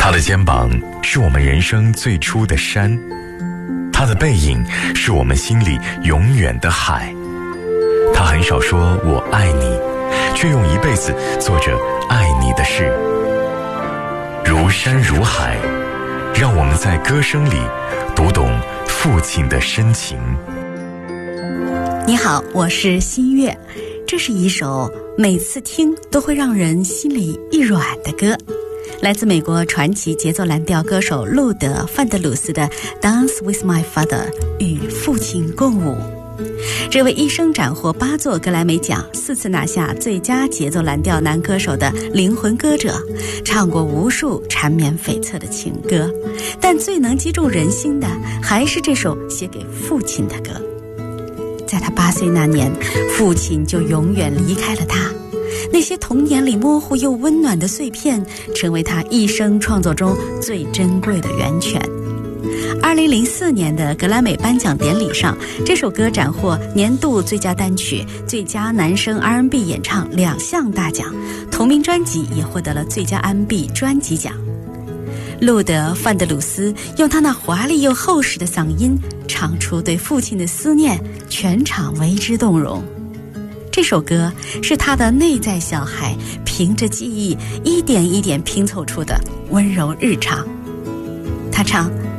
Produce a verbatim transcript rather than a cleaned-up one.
他的肩膀是我们人生最初的山，他的背影是我们心里永远的海。他很少说我爱你，却用一辈子做着爱你的事。如山如海，让我们在歌声里读懂父亲的深情。 你好，我是新月，这是一首每次听都会让人心里一软的歌，来自美国传奇节奏蓝调歌手路德·范德鲁斯的《Dance with My Father》与父亲共舞。这位一生斩获八座格莱美奖，四次拿下最佳节奏蓝调男歌手的灵魂歌者，唱过无数缠绵悱恻的情歌，但最能击中人心的还是这首写给父亲的歌。在他八岁那年，父亲就永远离开了他，那些童年里模糊又温暖的碎片，成为他一生创作中最珍贵的源泉。二零零四年的格莱美颁奖典礼上，这首歌斩获年度最佳单曲、最佳男声 R and B 演唱两项大奖，同名专辑也获得了最佳 R and B 专辑奖。路德·范德鲁斯用他那华丽又厚实的嗓音唱出对父亲的思念，全场为之动容。这首歌是他的内在小孩凭着记忆一点一点拼凑出的温柔日常。他唱